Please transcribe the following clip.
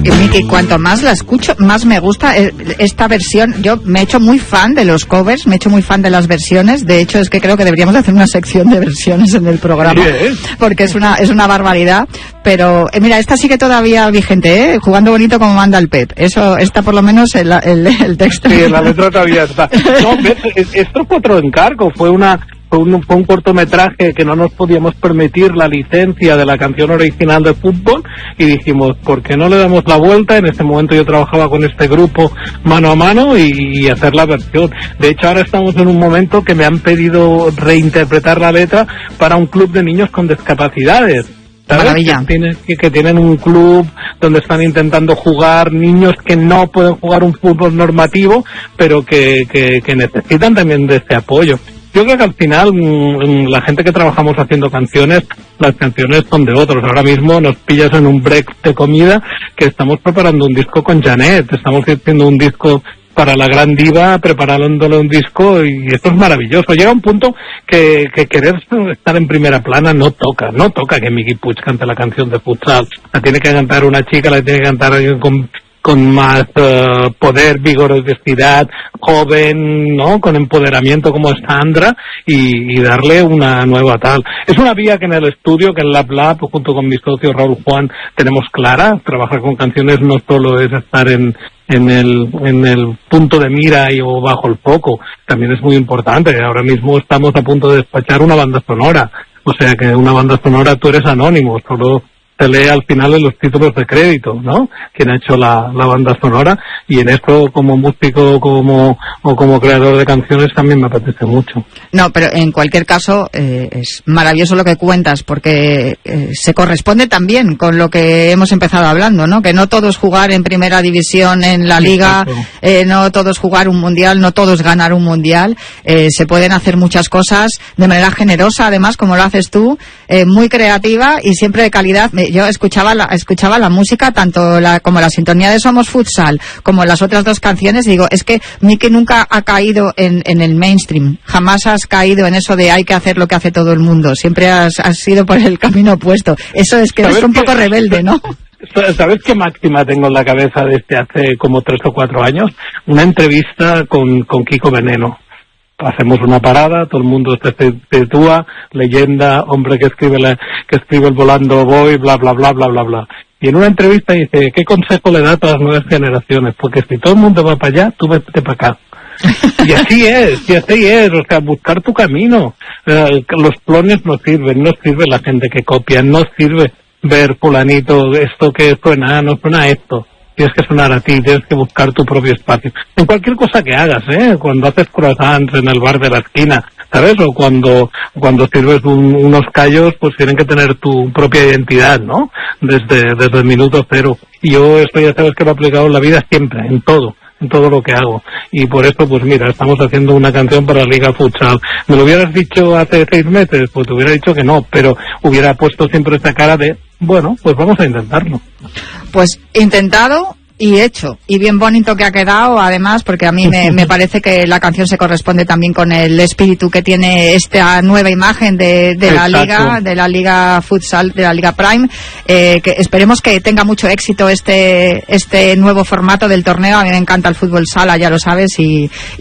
que Miki, cuanto más la escucho, más me gusta esta versión. Yo me he hecho muy fan de los covers, me he hecho muy fan de las versiones. De hecho, es que creo que deberíamos hacer una sección de versiones en el programa, porque es una barbaridad. Pero mira, esta sigue todavía vigente, Jugando bonito como manda el Pep. Eso está por lo menos el texto. Sí, la letra todavía está. No, esto fue otro encargo, fue un cortometraje que no nos podíamos permitir la licencia de la canción original de fútbol y dijimos, ¿por qué no le damos la vuelta? En ese momento yo trabajaba con este grupo mano a mano y hacer la versión. De hecho, ahora estamos en un momento que me han pedido reinterpretar la letra para un club de niños con discapacidades. Maravilla. Que tienen un club donde están intentando jugar niños que no pueden jugar un fútbol normativo, pero que necesitan también de este apoyo. Yo creo que al final la gente que trabajamos haciendo canciones, las canciones son de otros. Ahora mismo nos pillas en un break de comida que estamos preparando un disco con Janet, estamos haciendo un disco para la gran diva, preparándole un disco, y esto es maravilloso. Llega un punto que querer estar en primera plana no toca que Miki Puig cante la canción de futsal. La tiene que cantar una chica, la tiene que cantar alguien con más poder, vigorosidad, joven, ¿no? Con empoderamiento como es Sandra, y darle una nueva tal. Es una vía que en el estudio, que en Lab Lab, junto con mi socio Raúl Juan, tenemos clara. Trabajar con canciones no solo es estar en el punto de mira o bajo el foco, también es muy importante. Ahora mismo estamos a punto de despachar una banda sonora, o sea que una banda sonora tú eres anónimo, solo se lee al final en los títulos de crédito, ¿no? Quien ha hecho la banda sonora, y en esto como músico o como creador de canciones también me apetece mucho. No, pero en cualquier caso es maravilloso lo que cuentas, porque se corresponde también con lo que hemos empezado hablando, ¿no? Que no todo es jugar en primera división en la liga, no todo es jugar un mundial, no todo es ganar un mundial, se pueden hacer muchas cosas de manera generosa, además, como lo haces tú, muy creativa y siempre de calidad. Yo escuchaba la música, tanto como la sintonía de Somos Futsal, como las otras dos canciones, y digo, es que Miki nunca ha caído en el mainstream, jamás has caído en eso de hay que hacer lo que hace todo el mundo, siempre has ido por el camino opuesto. Eso es que eres un poco rebelde, ¿no? ¿Sabes qué máxima tengo en la cabeza desde hace como 3 o 4 años? Una entrevista con Kiko Veneno. Hacemos una parada, todo el mundo se sitúa, leyenda, hombre que escribe el Volando Boy, bla, bla, bla, bla, bla, bla. Y en una entrevista dice, ¿qué consejo le da a las nuevas generaciones? Porque si todo el mundo va para allá, tú vete para acá. Y así es, o sea, buscar tu camino. Los clones no sirve la gente que copia, no sirve ver fulanito, esto que suena, no suena esto. Tienes que sonar a ti, tienes que buscar tu propio espacio. En cualquier cosa que hagas, cuando haces croissants en el bar de la esquina, ¿sabes? O cuando sirves unos callos, pues tienen que tener tu propia identidad, ¿no? Desde el minuto cero. Y yo esto ya sabes que lo he aplicado en la vida siempre, en todo lo que hago. Y por eso, pues mira, estamos haciendo una canción para la Liga Futsal. ¿Me lo hubieras dicho hace 6 meses? Pues te hubiera dicho que no, pero hubiera puesto siempre esta cara de, bueno, pues vamos a intentarlo. Pues intentado y hecho, y bien bonito que ha quedado, además, porque a mí me parece que la canción se corresponde también con el espíritu que tiene esta nueva imagen de la Liga Futsal, de la Liga Prime, que esperemos que tenga mucho éxito este nuevo formato del torneo. A mí me encanta el fútbol sala, ya lo sabes, y